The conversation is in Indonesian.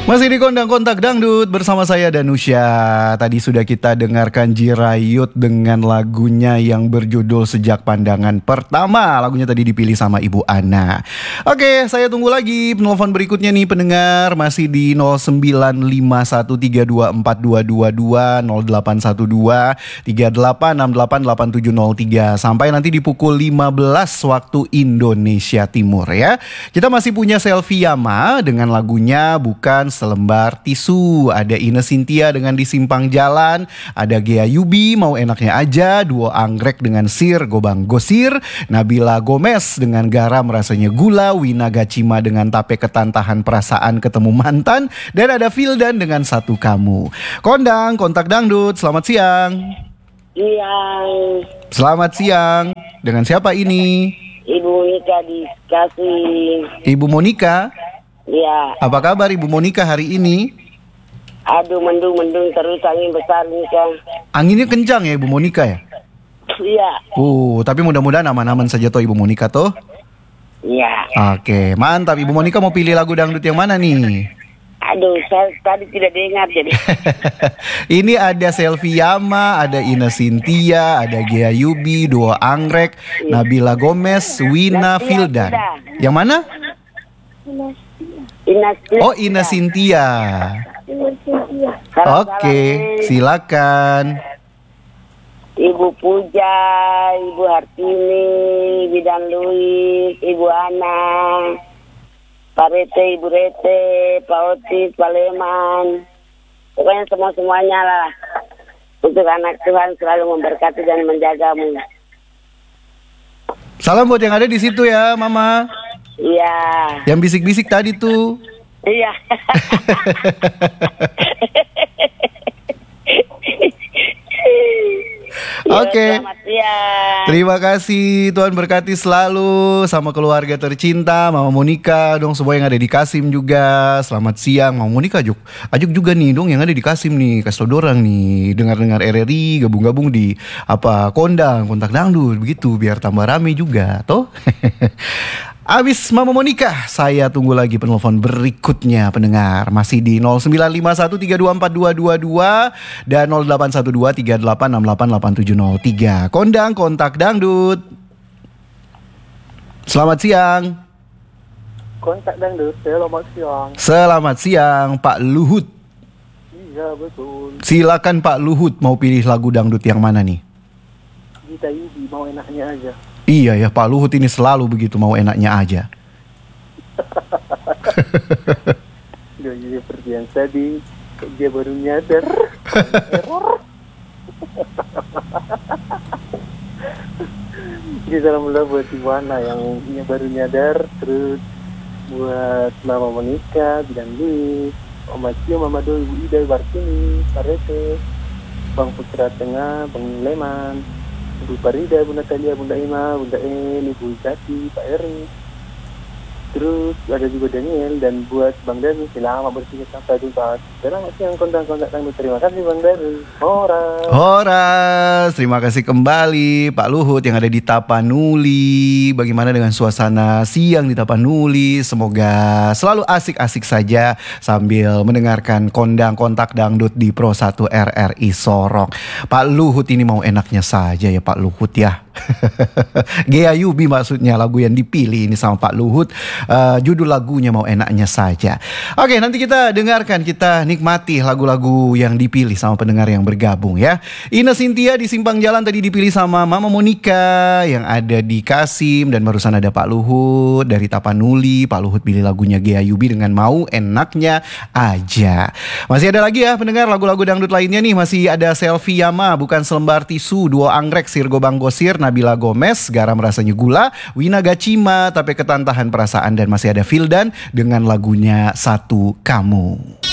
Masih di Kondang Kontak Dangdut bersama saya Danusya. Tadi sudah kita dengarkan Jirayut dengan lagunya yang berjudul Sejak Pandangan Pertama. Lagunya tadi dipilih sama Ibu Ana. Oke, saya tunggu lagi penelpon berikutnya nih pendengar. Masih di 0951324222, 081238688703 sampai nanti di pukul 15 waktu Indonesia Timur ya. Kita masih punya Selfie Yama dengan lagunya Bukan Selembar Tisu. Ada Ine Cynthia dengan Di Simpang Jalan. Ada Gea Yubi Mau Enaknya Aja. Duo Anggrek dengan Sir Gobang Gosir. Nabila Gomez dengan Garam Rasanya Gula. Wina Gacima dengan Tape Ketantahan Perasaan Ketemu Mantan. Dan ada Vildan dengan Satu Kamu. Kondang Kontak Dangdut, selamat siang. Iya. Selamat siang. Dengan siapa ini? Ibu Monika dikasih. Ibu Monika. Iya. Apa kabar Ibu Monika hari ini? Aduh, mendung terus, angin besar nih kan. Anginnya kencang ya Ibu Monika ya? Iya. Tapi mudah-mudahan aman-aman saja toh Ibu Monika toh. Iya. Oke, mantap. Ibu Monika mau pilih lagu dangdut yang mana nih? Aduh, saya tadi tidak dengar jadi. Ini ada Selfie Yama, ada Ine Cynthia, ada Gea Yubi, Duo Anggrek, Nabila Gomez, Wina, Vildan. Yang mana? Oh, Ine Cynthia. Oke, silakan. Ibu Puja, Ibu Hartini, Bidan Louis, Ibu Ana, Pak Rete, Ibu Rete, Pak Otis, Pak Leman. Pokoknya semuanya lah. Untuk anak Tuhan selalu memberkati dan menjagamu. Salam buat yang ada di situ ya, Mama. Iya. Yang bisik-bisik tadi tuh. Iya. Oke. Selamat siang. Terima kasih, Tuhan berkati selalu sama keluarga tercinta, Mama Monika dong, semua yang ada di Kasim juga. Selamat siang, Mama Monika Ajuk juga nih dong yang ada di Kasim nih, kasih tau dorang nih, dengar-dengar RRI, gabung-gabung di Kondang Kontak Dangdut begitu biar tambah rame juga, toh. Abis Mama Monika, saya tunggu lagi penelpon berikutnya pendengar. Masih di 0951324222 dan 081238688703. Kondang Kontak Dangdut. Selamat siang. Kontak Dangdut, selamat siang. Selamat siang Pak Luhut. Iya betul. Silakan Pak Luhut, mau pilih lagu dangdut yang mana nih? Gita Yubi Mau Enaknya Aja. Iya ya, Pak Luhut ini selalu begitu, mau enaknya aja. Jadi seperti yang tadi, dia baru nyadar. Error. Jadi salam mula buat Iwana yang baru nyadar. Terus buat Mama Monika, Bidan Louis, Om Acio, Mama Do, Ibu Ida, Bartini, Pak Rete, Bang Putra Tengah, Bang Leman, Ibu Farida, Bunda Talia, Bunda Ima, Bunda El, Ibu Jati, Pak Eri. Terus ada juga Daniel dan buat Bang Daru, selamat bersih sampai jumpa. Selamat siang Kontak-Kontak Dangdut. Terima kasih Bang Daru. Horas, terima kasih kembali Pak Luhut yang ada di Tapanuli. Bagaimana dengan suasana siang di Tapanuli? Semoga selalu asik-asik saja sambil mendengarkan Kondang Kontak Dangdut di Pro 1 RRI Sorong. Pak Luhut ini mau enaknya saja ya Pak Luhut ya. Gea Yubi maksudnya lagu yang dipilih ini sama Pak Luhut. Judul lagunya mau enaknya saja. Oke, nanti kita dengarkan, kita nikmati lagu-lagu yang dipilih sama pendengar yang bergabung ya. Ine Cynthia di Simpang Jalan tadi dipilih sama Mama Monika yang ada di Kasim. Dan barusan ada Pak Luhut dari Tapanuli. Pak Luhut pilih lagunya Gea Yubi dengan Mau Enaknya Aja. Masih ada lagi ya pendengar lagu-lagu dangdut lainnya nih. Masih ada Selfie Yama, Bukan Selembar Tisu, Duo Anggrek, Sir Gobang Gosir, Nabila Gomez, Garam Rasanya Gula, Wina Gacima, Tape Ketantahan Perasaan, dan masih ada Vildan dengan lagunya Satu Kamu.